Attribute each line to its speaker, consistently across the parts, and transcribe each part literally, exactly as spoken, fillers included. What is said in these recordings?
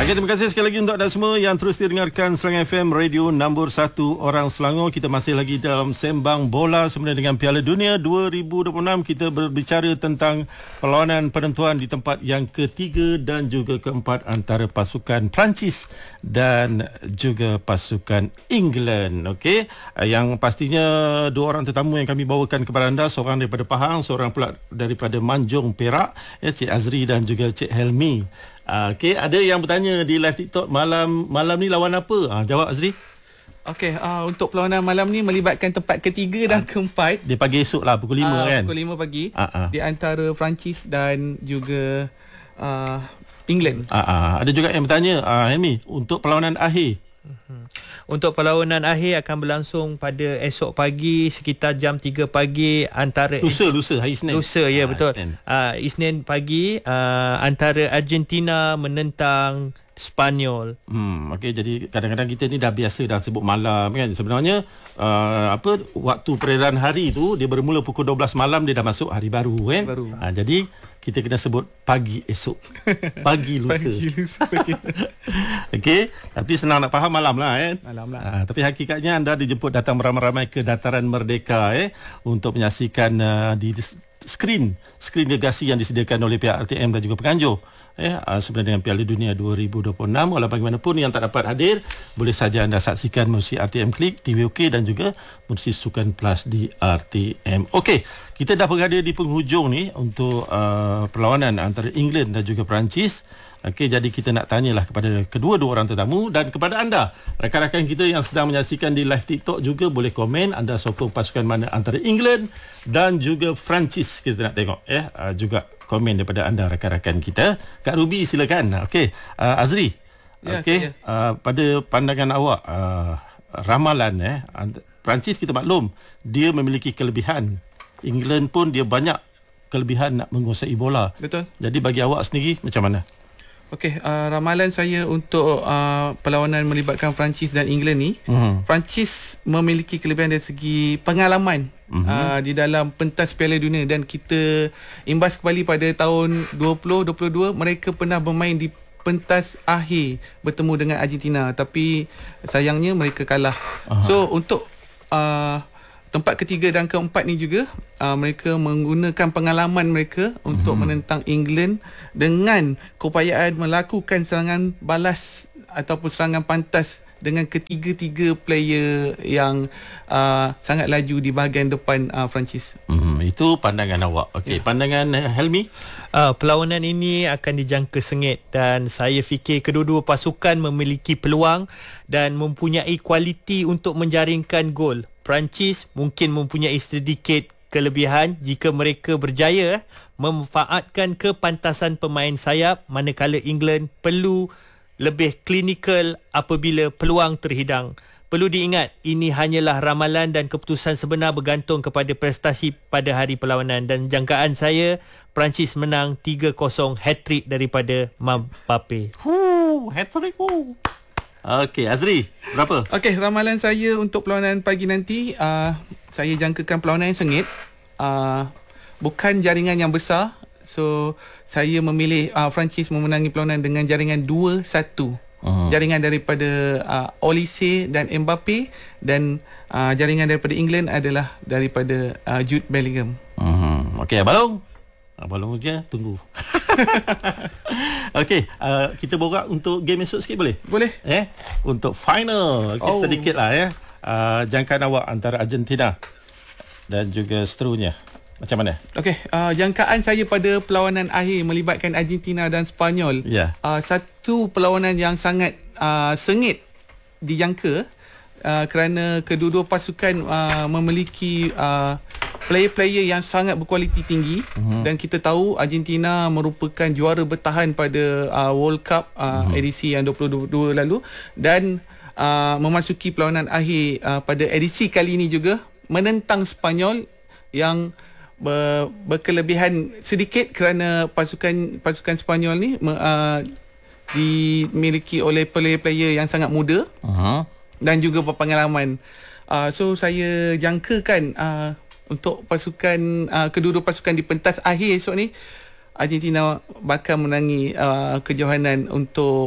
Speaker 1: Okay, terima kasih sekali lagi untuk anda semua yang terus dengarkan Serang F M, radio nombor satu orang Selangor. Kita masih lagi dalam sembang bola sebenarnya dengan Piala Dunia dua ribu dua puluh enam. Kita berbicara tentang perlawanan penentuan di tempat yang ketiga dan juga keempat antara pasukan Perancis dan juga pasukan England. Okey, yang pastinya dua orang tetamu yang kami bawakan kepada anda, seorang daripada Pahang, seorang pula daripada Manjung, Perak, ya, Cik Azri dan juga Cik Helmi. Uh, Okey, ada yang bertanya di live TikTok, malam malam ni lawan apa? Uh, jawab Azri.
Speaker 2: Okey, uh, untuk perlawanan malam ni melibatkan tempat ketiga dan uh, keempat.
Speaker 1: Dia pagi esok lah, pukul lima uh, kan?
Speaker 2: Pukul lima pagi.
Speaker 1: Uh, uh.
Speaker 2: Di antara Perancis dan juga uh, England.
Speaker 1: Uh, uh. Ada juga yang bertanya, uh, Helmi, untuk perlawanan akhir.
Speaker 3: Uh-huh. Untuk perlawanan akhir akan berlangsung pada esok pagi sekitar jam tiga pagi antara
Speaker 1: lusa lusa hari Isnin.
Speaker 3: Lusa ya, ha, betul. Isnin, uh, Isnin pagi uh, antara Argentina menentang Spanyol.
Speaker 1: Hmm, okey, jadi kadang-kadang kita ni dah biasa dah sebut malam kan. Sebenarnya uh, apa waktu peredaran hari tu dia bermula pukul dua belas malam, dia dah masuk hari baru kan.
Speaker 2: Baru.
Speaker 1: Ha, jadi kita kena sebut pagi esok. Pagi lusa.
Speaker 2: Pagi lusa.
Speaker 1: Okey, tapi senang nak faham malam lah kan.
Speaker 2: Malam lah.
Speaker 1: Ha, tapi hakikatnya anda dijemput datang beramai-ramai ke Dataran Merdeka eh untuk menyaksikan uh, di skrin skrin gegasi yang disediakan oleh pihak R T M dan juga penganjur eh sebenarnya dengan Piala Dunia dua ribu dua puluh enam. Walau bagaimanapun yang tak dapat hadir, boleh saja anda saksikan melalui R T M Klik, T V OK dan juga melalui Sukan Plus di R T M. Okey, kita dah berada di penghujung ni untuk uh, perlawanan antara England dan juga Perancis. Okey, jadi kita nak tanyalah kepada kedua-dua orang tetamu dan kepada anda, rakan-rakan kita yang sedang menyaksikan di live TikTok juga boleh komen anda sokong pasukan mana antara England dan juga Perancis. Kita nak tengok eh uh, juga komen daripada anda rakan-rakan kita. Kak Ruby silakan. Okey, uh, Azri.
Speaker 2: Ya,
Speaker 1: okey, uh, pada pandangan awak, uh, ramalan eh Perancis kita maklum dia memiliki kelebihan. England pun dia banyak kelebihan nak menguasai bola.
Speaker 2: Betul.
Speaker 1: Jadi bagi awak sendiri macam mana?
Speaker 2: Okey, uh, ramalan saya untuk uh, perlawanan melibatkan Perancis dan England ni, uh-huh. Perancis memiliki kelebihan dari segi pengalaman uh-huh. uh, di dalam pentas Piala Dunia, dan kita imbas kembali pada tahun dua ribu dua puluh dua, mereka pernah bermain di pentas akhir bertemu dengan Argentina, tapi sayangnya mereka kalah. Uh-huh. So untuk uh, tempat ketiga dan keempat ni juga uh, mereka menggunakan pengalaman mereka untuk hmm. menentang England dengan keupayaan melakukan serangan balas ataupun serangan pantas dengan ketiga-tiga player yang uh, sangat laju di bahagian depan uh, Perancis.
Speaker 1: Hmm, itu pandangan awak. Okey, yeah. Pandangan uh, Helmi?
Speaker 3: Uh, perlawanan ini akan dijangka sengit dan saya fikir kedua-dua pasukan memiliki peluang dan mempunyai kualiti untuk menjaringkan gol. Perancis mungkin mempunyai sedikit kelebihan jika mereka berjaya memanfaatkan kepantasan pemain sayap, manakala England perlu lebih klinikal apabila peluang terhidang. Perlu diingat, ini hanyalah ramalan dan keputusan sebenar bergantung kepada prestasi pada hari perlawanan, dan jangkaan saya Perancis menang tiga kosong, hat-trick daripada Mbappe.
Speaker 1: Hu, hat-trick. Hu. Okey, Azri, berapa?
Speaker 2: Okey, ramalan saya untuk perlawanan pagi nanti, uh, saya jangkakan perlawanan yang sengit. Uh, bukan jaringan yang besar. So, saya memilih uh, Perancis memenangi perlawanan dengan jaringan dua satu. Uh-huh. Jaringan daripada uh, Olise dan Mbappe, dan uh, jaringan daripada England adalah daripada uh, Jude Bellingham.
Speaker 1: Uh-huh. Okey, Abang. Abang je tunggu. Okey, uh, kita borak untuk game esok sikit boleh?
Speaker 2: Boleh.
Speaker 1: Eh, untuk final. Okey, oh. sedikitlah ya. Uh, jangkaan awak antara Argentina dan juga seterusnya. Macam mana?
Speaker 2: Okey, uh, jangkaan saya pada perlawanan akhir melibatkan Argentina dan Spanyol.
Speaker 1: Yeah.
Speaker 2: Uh, satu perlawanan yang sangat uh, sengit dijangka uh, kerana kedua-dua pasukan uh, memiliki uh, player-player yang sangat berkualiti tinggi, uh-huh. dan kita tahu Argentina merupakan juara bertahan pada uh, World Cup uh, uh-huh. edisi yang dua ribu dua puluh dua lalu, dan uh, memasuki perlawanan akhir uh, pada edisi kali ini juga menentang Spanyol yang ber, berkelebihan sedikit kerana pasukan pasukan Spanyol ni uh, dimiliki oleh player-player yang sangat muda, uh-huh. dan juga berpengalaman. Uh, so saya jangkakan uh, untuk pasukan uh, kedua-dua pasukan di pentas akhir esok ni, Argentina bakal menangi uh, kejohanan untuk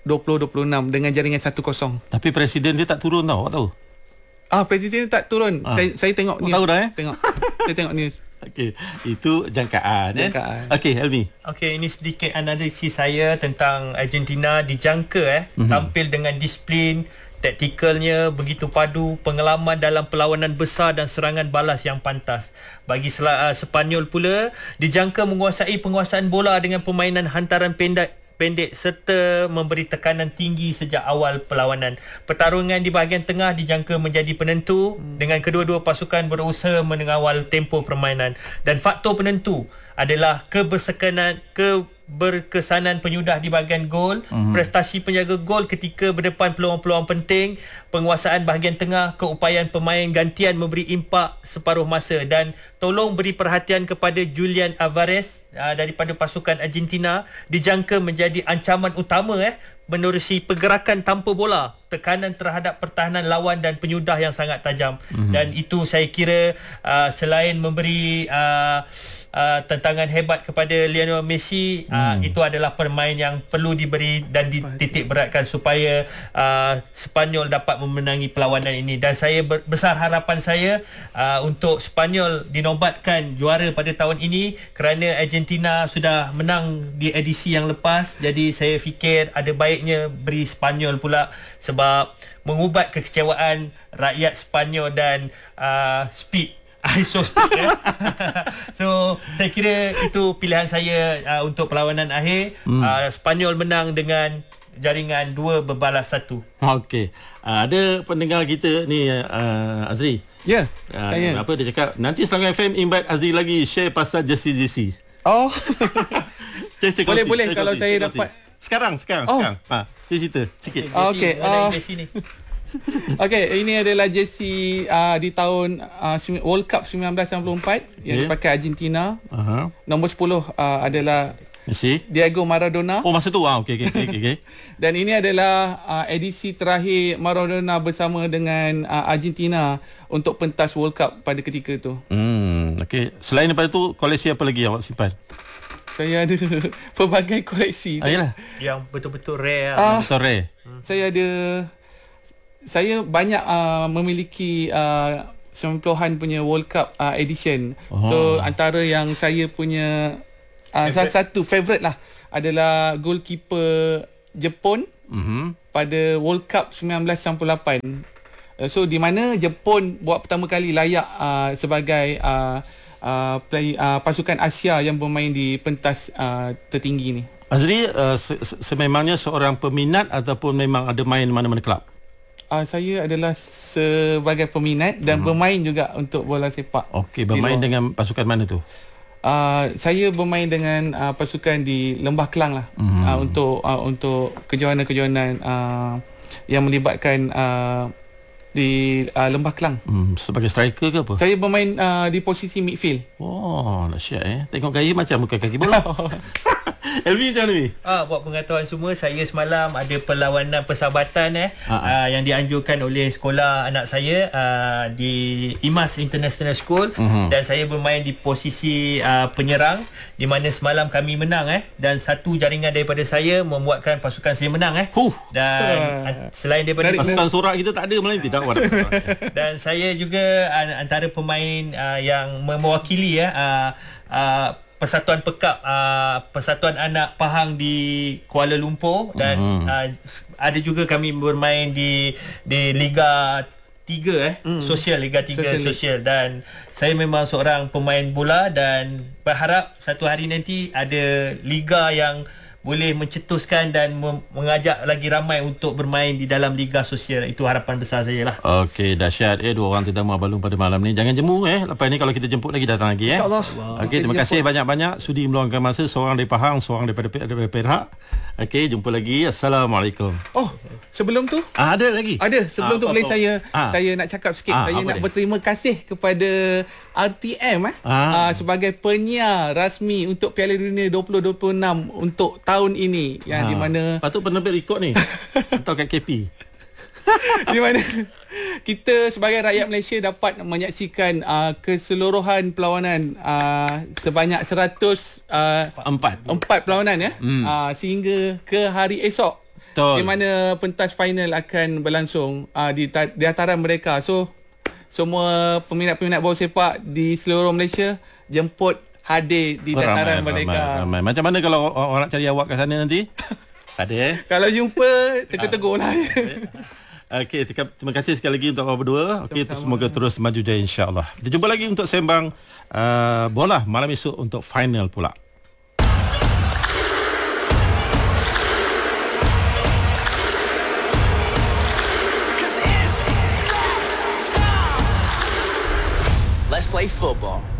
Speaker 2: dua puluh dua puluh enam dengan jaringan satu kosong.
Speaker 1: Tapi presiden dia tak turun tau, awak tahu?
Speaker 2: Ah, presiden tak turun.
Speaker 1: Ah.
Speaker 2: Saya, saya tengok news.
Speaker 1: Tahu dah eh?
Speaker 2: Tengok. Saya tengok news.
Speaker 1: Okey, itu jangkaan,
Speaker 2: Jangkaan.
Speaker 1: eh. Okey, Helmi.
Speaker 3: Okey, ini sedikit analisis saya tentang Argentina dijangka eh mm-hmm. tampil dengan disiplin, taktikalnya begitu padu, pengalaman dalam perlawanan besar dan serangan balas yang pantas. Bagi uh, Sepanyol pula dijangka menguasai penguasaan bola dengan permainan hantaran pendek pendek serta memberi tekanan tinggi sejak awal perlawanan. Pertarungan di bahagian tengah dijangka menjadi penentu hmm. dengan kedua-dua pasukan berusaha mengawal tempo permainan, dan faktor penentu adalah keberkesanan keberkesanan penyudah di bahagian gol, hmm. prestasi penjaga gol ketika berdepan peluang-peluang penting, penguasaan bahagian tengah, keupayaan pemain gantian memberi impak separuh masa, dan tolong beri perhatian kepada Julian Alvarez aa, daripada pasukan Argentina, dijangka menjadi ancaman utama eh menerusi pergerakan tanpa bola, tekanan terhadap pertahanan lawan dan penyudah yang sangat tajam. Mm-hmm. Dan itu saya kira uh, selain memberi uh, uh, tentangan hebat kepada Lionel Messi, mm. uh, itu adalah pemain yang perlu diberi dan dititik beratkan supaya uh, Sepanyol dapat memenangi perlawanan ini. Dan saya ber- besar harapan saya uh, untuk Sepanyol dinobatkan juara pada tahun ini, kerana Argentina sudah menang di edisi yang lepas. Jadi saya fikir ada baiknya beri Sepanyol pula, sebab mengubat kekecewaan rakyat Sepanyol dan uh, speed I so speed eh. So saya kira itu pilihan saya uh, untuk perlawanan akhir. hmm. uh, Sepanyol menang dengan jaringan dua berbalas satu.
Speaker 1: Okey, uh, ada pendengar kita ni, uh, Azri.
Speaker 2: Ya, yeah,
Speaker 1: uh,
Speaker 2: saya.
Speaker 1: Apa dia cakap, nanti Selangor F M invite Azri lagi share pasal jersey-jersey.
Speaker 2: Oh.
Speaker 1: Cik, cik,
Speaker 2: boleh
Speaker 1: kongsi,
Speaker 2: boleh
Speaker 1: cik,
Speaker 2: kalau
Speaker 1: kongsi,
Speaker 2: saya
Speaker 1: cik,
Speaker 2: dapat.
Speaker 1: Sekarang, sekarang,
Speaker 2: Oh.
Speaker 1: sekarang. Ha, dia cerita sikit.
Speaker 2: Oh, okey. Uh,
Speaker 3: ni.
Speaker 2: Okey, ini adalah jersey uh, di tahun uh, World Cup seribu sembilan ratus sembilan puluh empat yang
Speaker 1: Yeah.
Speaker 2: dipakai Argentina.
Speaker 1: Aha.
Speaker 2: Nombor sepuluh uh, adalah
Speaker 1: Messi.
Speaker 2: Diego Maradona.
Speaker 1: Oh, masa tu. Ah, okey okey okey okey.
Speaker 2: Dan ini adalah uh, edisi terakhir Maradona bersama dengan uh, Argentina untuk pentas World Cup pada ketika itu.
Speaker 1: Hmm, okey. Selain daripada tu, koleksi apa lagi yang awak simpan?
Speaker 2: Saya ada pelbagai koleksi.
Speaker 1: Ah, yalah.
Speaker 3: Yang betul-betul rare lah.
Speaker 2: Ah,
Speaker 1: Betul rare.
Speaker 2: Saya ada saya banyak uh, memiliki uh, sembilan puluhan punya World Cup uh, edition.
Speaker 1: Oh.
Speaker 2: So antara yang saya punya uh, salah satu favorite lah adalah goalkeeper Jepun
Speaker 1: Mhm.
Speaker 2: pada World Cup seribu sembilan ratus sembilan puluh lapan. Uh, so di mana Jepun buat pertama kali layak uh, sebagai uh, uh, play, uh, pasukan Asia yang bermain di pentas uh, tertinggi ni.
Speaker 1: Azri, uh, se- se- sememangnya seorang peminat ataupun memang ada main mana-mana kelab?
Speaker 2: Uh, saya adalah sebagai peminat dan hmm. bermain juga untuk bola sepak.
Speaker 1: Okey, bermain dengan pasukan mana tu?
Speaker 2: Uh, saya bermain dengan uh, pasukan di Lembah Kelang lah, hmm. uh, untuk uh, untuk kejohanan-kejohanan uh, yang melibatkan uh, di uh, Lembah Kelang.
Speaker 1: Hmm, sebagai striker ke apa?
Speaker 2: Saya bermain uh, di posisi midfield.
Speaker 1: Oh, dahsyat eh. Tengok gaya macam bukan kaki bola. Elvi macam ni?
Speaker 3: Ah, buat pengetahuan semua, saya semalam ada perlawanan persahabatan eh uh, yang dianjurkan oleh sekolah anak saya uh, di Imas International School, uh-huh. dan saya bermain di posisi uh, penyerang, di mana semalam kami menang eh dan satu jaringan daripada saya membuatkan pasukan saya menang eh.
Speaker 1: Huh.
Speaker 3: Dan uh, selain daripada
Speaker 1: pasukan sorak kita tak ada malam tidak wadah.
Speaker 3: Dan saya juga uh, antara pemain uh, yang mewakili ya uh, uh, Persatuan Pekap uh, Persatuan Anak Pahang di Kuala Lumpur, dan mm. uh, ada juga kami bermain di di Liga tiga eh mm. sosial Liga tiga sosial, sosial. Dan saya memang seorang pemain bola dan berharap satu hari nanti ada liga yang boleh mencetuskan dan mengajak lagi ramai untuk bermain di dalam liga sosial. Itu harapan besar saya lah.
Speaker 1: Okey, dahsyat eh, dua orang tetamu Abang Long pada malam ni. Jangan jemu eh. Lepas ni kalau kita jemput lagi, datang lagi eh.
Speaker 2: InsyaAllah.
Speaker 1: Wow. Okey, terima kasih banyak-banyak sudi meluangkan masa. Seorang dari Pahang, seorang daripada, daripada Perak. Okey, jumpa lagi. Assalamualaikum.
Speaker 2: Oh, sebelum tu
Speaker 1: ah, ada lagi?
Speaker 2: Ada. Sebelum ah, tu boleh saya
Speaker 1: ah.
Speaker 2: saya nak cakap sikit.
Speaker 1: Ah,
Speaker 2: saya nak
Speaker 1: dia?
Speaker 2: berterima kasih kepada R T M eh ah. uh, sebagai penyiar rasmi untuk Piala Dunia dua ribu dua puluh enam untuk tahun ini, yang ha. di mana
Speaker 1: patut penerbit rekod ni atau kat K P.
Speaker 2: Di mana kita sebagai rakyat Malaysia dapat menyaksikan uh, keseluruhan perlawanan uh, sebanyak seratus empat uh, empat perlawanan ya, hmm. uh, sehingga ke hari esok.
Speaker 1: Betul.
Speaker 2: di mana pentas final akan berlangsung uh, di, ta- di dataran mereka. So semua peminat-peminat bola sepak di seluruh Malaysia jemput hadir di dataran
Speaker 1: ramai,
Speaker 2: mereka.
Speaker 1: ramai, ramai. Macam mana kalau orang nak cari awak kat sana nanti? Ada eh?
Speaker 2: Kalau jumpa tegur-tegur lah.
Speaker 1: Okey, terima kasih sekali lagi untuk awak berdua. Okey, semoga terus maju jaya insya-Allah. Kita jumpa lagi untuk sembang uh, bola malam esok untuk final pula.
Speaker 4: Let's play football.